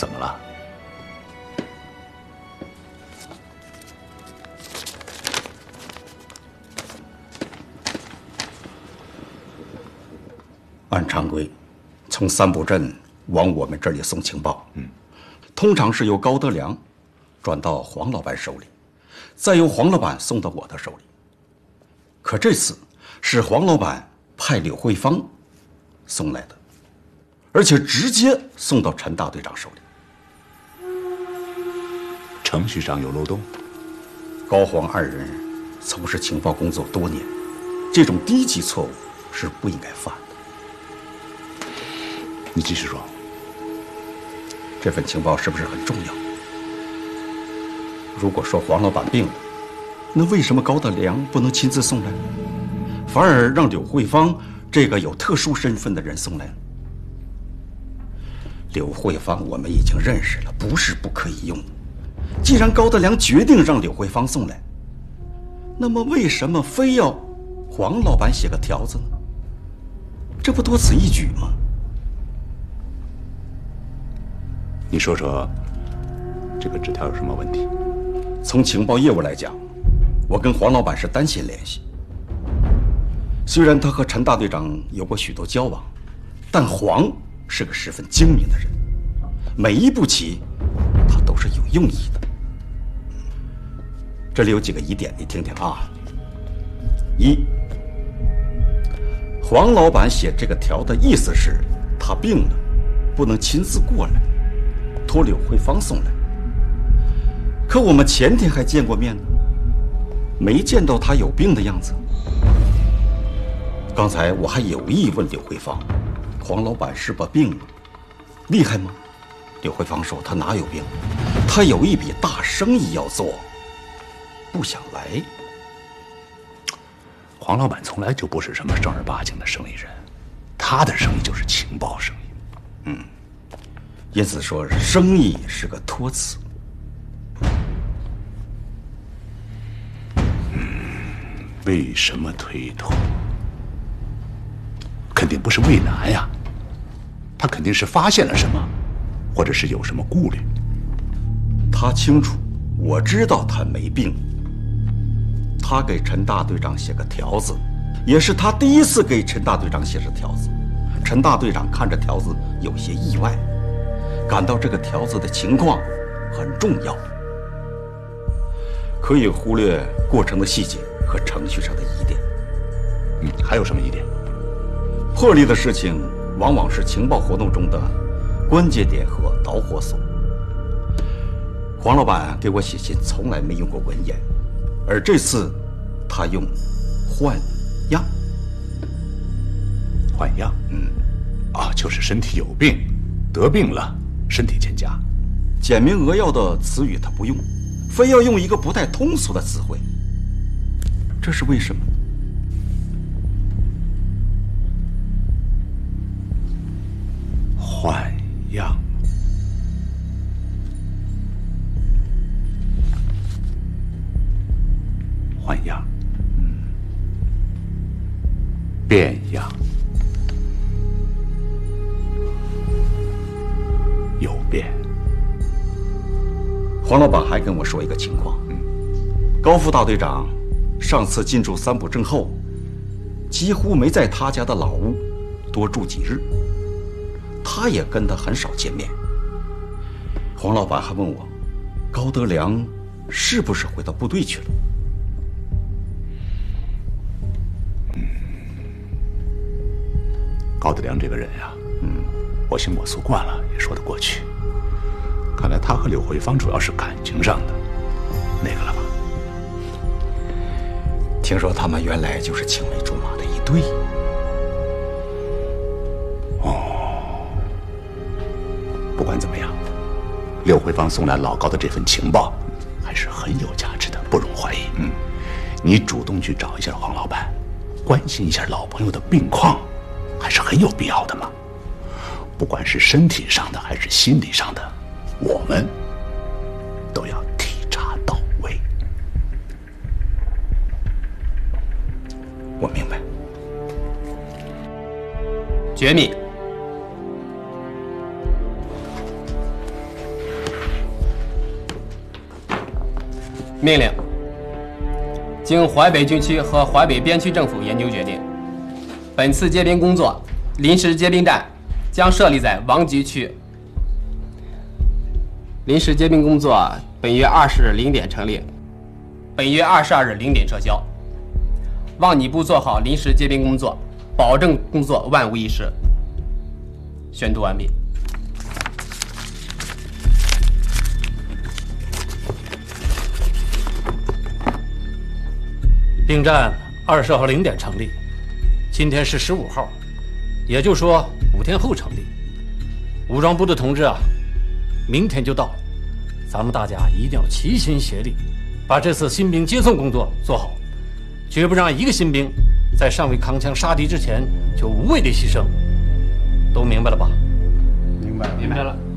怎么了？ 按常规，从三堡镇往我们这里送情报，通常是由高德良转到黄老板手里，再由黄老板送到我的手里。可这次是黄老板派柳慧芳送来的，而且直接送到陈大队长手里。 程序上有漏洞。 高黄二人从事情报工作多年，这种低级错误是不应该犯的。 你继续说。 这份情报是不是很重要？如果说黄老板病了，那为什么高德良不能亲自送来，反而让柳慧芳这个有特殊身份的人送来呢？柳慧芳我们已经认识了，不是不可以用。既然高德良决定让柳慧芳送来，那么为什么非要黄老板写个条子呢？这不多此一举吗？ 你说说，这个纸条有什么问题？ 从情报业务来讲，我跟黄老板是单线联系。虽然他和陈大队长有过许多交往，但黄是个十分精明的人，每一步棋他都是有用意的。这里有几个疑点，你听听啊。一，黄老板写这个条的意思是，他病了，不能亲自过来，托柳慧芳送来。可我们前天还见过面呢，没见到他有病的样子。刚才我还有意问柳慧芳，黄老板是不病了，厉害吗？柳慧芳说他哪有病，他有一笔大生意要做，不想来。 黄老板从来就不是什么正儿八经的生意人，他的生意就是情报生意。 因此说生意是个托词。 为什么推脱？肯定不是畏难呀，他肯定是发现了什么，或者是有什么顾虑。 他清楚，我知道他没病。他给陈大队长写个条子，也是他第一次给陈大队长写这条子。陈大队长看着条子有些意外，感到这个条子的情况很重要，可以忽略过程的细节和程序上的疑点。 还有什么疑点？ 破例的事情往往是情报活动中的关键点和导火索。黄老板给我写信从来没用过文言，而这次他用换样。 换样？就是身体有病，得病了，身体欠佳。 简明扼要的词语他不用，非要用一个不太通俗的词汇，这是为什么？ 换样。换样。变样。有变。 黄老板还跟我说一个情况，高副大队长上次进驻三堡镇后，几乎没在他家的老屋多住几日，他也跟他很少见面。黄老板还问我，高德良是不是回到部队去了？ 高德良这个人呀，我行我素惯了，也说得过去。看来他和柳慧芳主要是感情上的那个了吧？ 听说他们原来就是青梅竹马的一对。 不管怎么样，柳慧芳送来老高的这份情报还是很有价值的，不容怀疑。你主动去找一下黄老板，关心一下老朋友的病况，还是很有必要的嘛。不管是身体上的还是心理上的，我们都要体察到位。 我明白。 绝密。 命令：经淮北军区和淮北边区政府研究决定，本次接兵工作临时接兵站将设立在王集区。临时接兵工作本月20日0点成立，本月22日0点撤销。望你部做好临时接兵工作，保证工作万无一失。宣读完毕。 兵站20号0点成立，今天是15号，也就是说5天后成立。武装部的同志啊，明天就到，咱们大家一定要齐心协力，把这次新兵接送工作做好，绝不让一个新兵在尚未扛枪杀敌之前就无谓的牺牲。都明白了吧？ 明白了。